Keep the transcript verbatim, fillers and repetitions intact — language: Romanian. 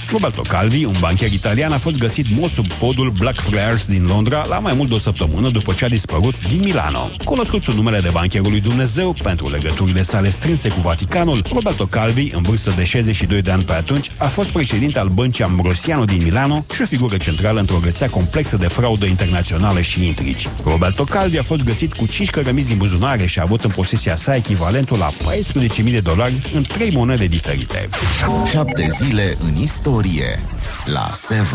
Roberto Calvi, un bancher italian, a fost găsit mort sub podul Blackfriars din Londra la mai mult de o săptămână după ce a dispărut din Milano. Cunoscut sub numele de bancherul lui Dumnezeu pentru legăturile sale strânse cu Vaticanul, Roberto Calvi, în vârstă de șaizeci și doi de ani pe atunci, a fost președinte al băncii Ambrosiano din Milano și o figură centrală într-o rețea complexă de fraudă internațională și intrigi. Roberto Calvi a fost găsit cu cinci cărămizi în buzunare și a avut în posesia sa echivalentul la paisprezece mii de dolari în trei monede diferite. Șapte zile în istorie la Seven.